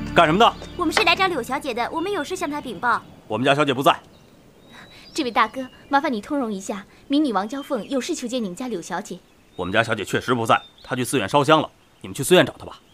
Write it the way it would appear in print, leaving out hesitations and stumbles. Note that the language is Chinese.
干什么的？ 我们是来找柳小姐的，我们有事向她禀报。 我们家小姐不在。 这位大哥，麻烦你通融一下，民女王娇凤有事求见你们家柳小姐。 我们家小姐确实不在，她去寺院烧香了，你们去寺院找她吧。